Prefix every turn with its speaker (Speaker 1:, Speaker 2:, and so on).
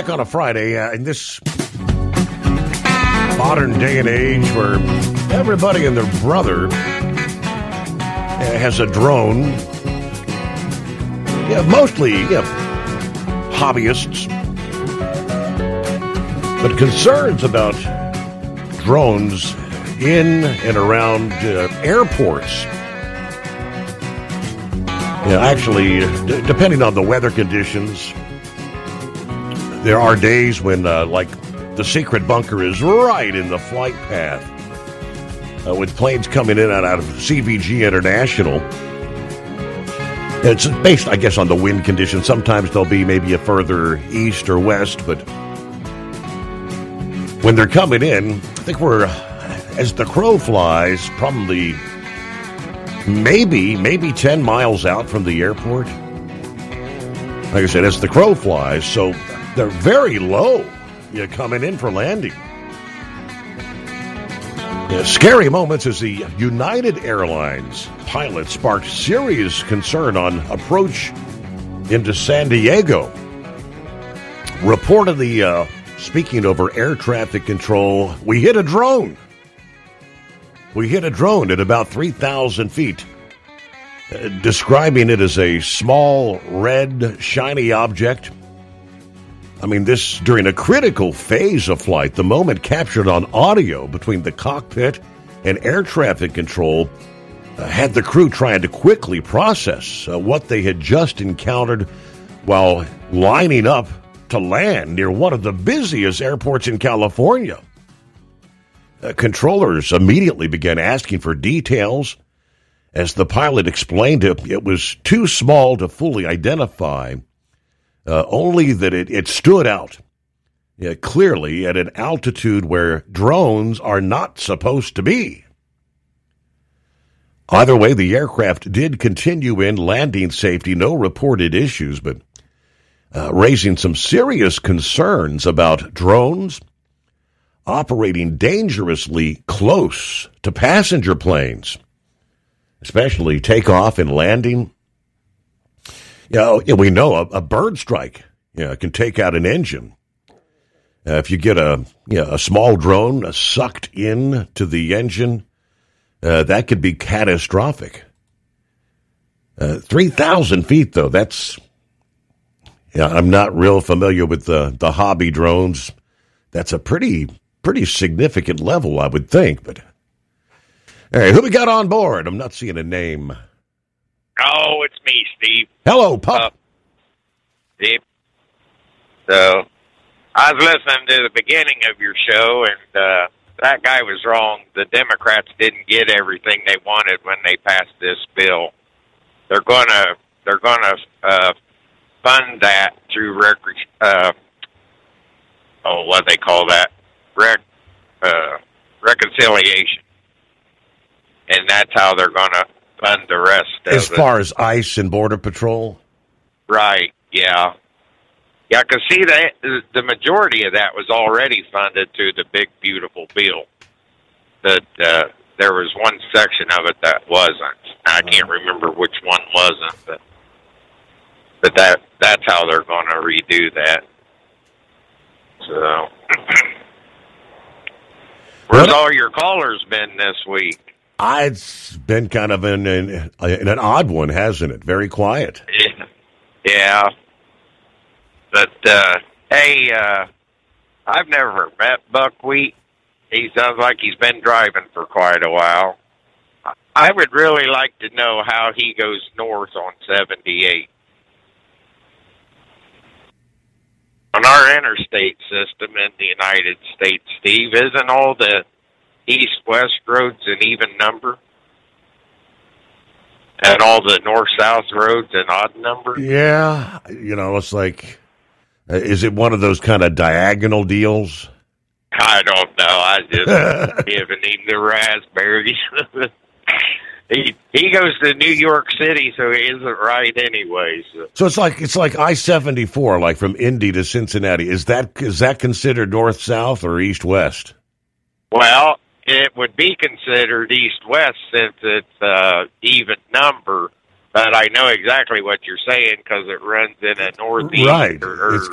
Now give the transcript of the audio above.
Speaker 1: back on a Friday in this modern day and age where everybody and their brother has a drone. Yeah, mostly hobbyists. But concerns about drones in and around airports. Yeah, actually, depending on the weather conditions, there are days when, like, the secret bunker is right in the flight path. With planes coming in and out of CVG International. It's based, I guess, on the wind conditions. Sometimes they'll be maybe a further east or west, but when they're coming in, I think we're, as the crow flies, probably maybe 10 miles out from the airport. Like I said, as the crow flies, so they're very low coming in for landing. Scary moments as the United Airlines pilot sparked serious concern on approach into San Diego. Reportedly, speaking over air traffic control, we hit a drone. We hit a drone at about 3,000 feet, describing it as a small, red, shiny object. I mean, this during a critical phase of flight, the moment captured on audio between the cockpit and air traffic control had the crew trying to quickly process what they had just encountered while lining up to land near one of the busiest airports in California. Controllers immediately began asking for details as the pilot explained it was too small to fully identify. Only that it stood out clearly at an altitude where drones are not supposed to be. Either way, the aircraft did continue in landing safety, no reported issues, but raising some serious concerns about drones operating dangerously close to passenger planes, especially takeoff and landing. We know a bird strike can take out an engine. If you get a small drone sucked in to the engine, that could be catastrophic. 3,000 feet, though, that's... I'm not real familiar with the hobby drones. That's a pretty significant level, I would think. But all right, who we got on board? I'm not seeing a name.
Speaker 2: Oh, it's me, Steve.
Speaker 1: Hello, Pup.
Speaker 2: Steve. So, I was listening to the beginning of your show, and that guy was wrong. The Democrats didn't get everything they wanted when they passed this bill. They're gonna fund that through what they call that, reconciliation, and that's how they're gonna fund the rest of it.
Speaker 1: As far as ICE and Border Patrol?
Speaker 2: Right, yeah. Yeah, because see, the majority of that was already funded through the big, beautiful bill. That there was one section of it that wasn't. I can't remember which one wasn't, but that's how they're going to redo that. So, where's all your callers been this week?
Speaker 1: It's been kind of an odd one, hasn't it? Very quiet.
Speaker 2: Yeah. But, hey, I've never met Buckwheat. He sounds like he's been driving for quite a while. I would really like to know how he goes north on 78. On our interstate system in the United States, Steve, isn't all the east-west roads an even number? And all the north-south roads an odd number?
Speaker 1: Yeah, it's like, is it one of those kind of diagonal deals?
Speaker 2: I don't know. I just giving him the raspberries. He goes to New York City, so he isn't right anyways.
Speaker 1: So it's like I-74, like from Indy to Cincinnati. Is that considered north-south or east-west?
Speaker 2: Well, it would be considered east-west since it's even number. But I know exactly what you're saying because it runs in a northeast
Speaker 1: right.
Speaker 2: or